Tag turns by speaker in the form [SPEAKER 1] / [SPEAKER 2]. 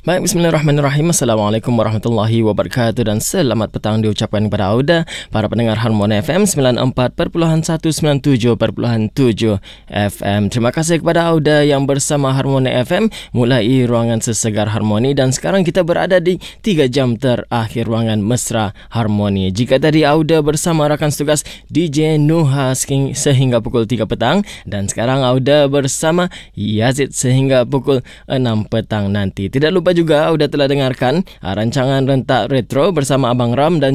[SPEAKER 1] Baik, bismillahirrahmanirrahim. Assalamualaikum warahmatullahi wabarakatuh dan selamat petang diucapkan kepada Auda, para pendengar Harmoni FM 94.197.7 FM. Terima kasih kepada Auda yang bersama Harmoni FM mulai ruangan sesegar Harmoni, dan sekarang kita berada di 3 jam terakhir ruangan Mesra Harmoni. Jika tadi Auda bersama rakan setugas DJ Nuha sehingga pukul 3 petang, dan sekarang Auda bersama Yazid sehingga pukul 6 petang nanti. Tidak lupa juga Auda telah dengarkan rancangan Rentak Retro bersama Abang Ram dan